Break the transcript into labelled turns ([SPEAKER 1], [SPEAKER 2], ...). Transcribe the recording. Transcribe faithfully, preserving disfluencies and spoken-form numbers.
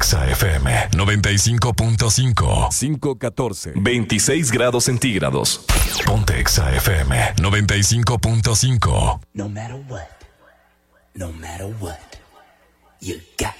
[SPEAKER 1] Exa F M noventa y cinco punto cinco.
[SPEAKER 2] cinco catorce.
[SPEAKER 1] veintiséis grados centígrados. Ponte Exa F M noventa y cinco punto cinco.
[SPEAKER 3] No matter what, no matter what, you got